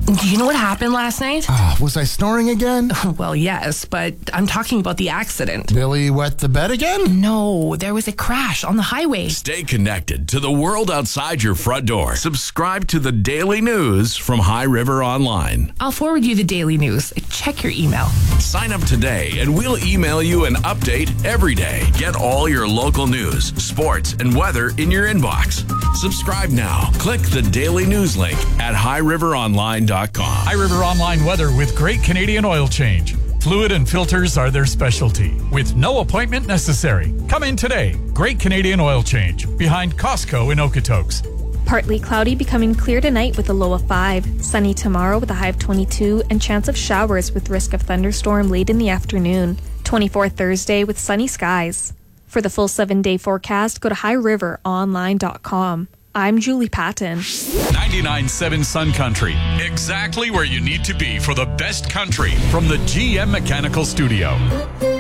Do you know what happened last night? Was I snoring again? Well, yes, but I'm talking about the accident. Billy wet the bed again? No, there was a crash on the highway. Stay connected to the world outside your front door. Subscribe to the daily news from High River Online. I'll forward you the daily news. Check your email. Sign up today and we'll email you an update every day. Get all your local news, sports, and weather in your inbox. Subscribe now. Click the daily news link at highriveronline.com. High River Online weather with Great Canadian Oil Change. Fluid and filters are their specialty, with no appointment necessary. Come in today. Great Canadian Oil Change, behind Costco in Okotoks. Partly cloudy, becoming clear tonight with a low of 5. Sunny tomorrow with a high of 22, and chance of showers with risk of thunderstorm late in the afternoon. 24 Thursday with sunny skies. For the full 7-day forecast, go to highriveronline.com. I'm Julie Patton. 99.7 Sun Country. Exactly where you need to be for the best country from the GM Mechanical Studio.